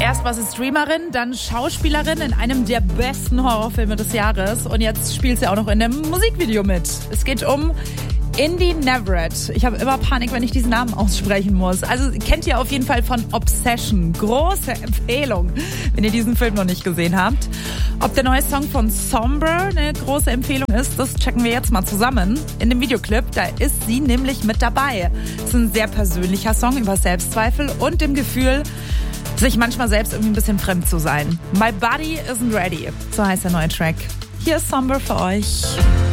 Erst war sie Streamerin, dann Schauspielerin in einem der besten Horrorfilme des Jahres und jetzt spielt sie auch noch in einem Musikvideo mit. Es geht um Indy Neverett. Ich habe immer Panik, wenn ich diesen Namen aussprechen muss. Also kennt ihr auf jeden Fall von Obsession. Große Empfehlung, wenn ihr diesen Film noch nicht gesehen habt. Ob der neue Song von Somber eine große Empfehlung ist, das checken wir jetzt mal zusammen. In dem Videoclip, da ist sie nämlich mit dabei. Es ist ein sehr persönlicher Song über Selbstzweifel und dem Gefühl, sich manchmal selbst irgendwie ein bisschen fremd zu sein. My Body Isn't Ready, so heißt der neue Track. Hier ist Somber für euch.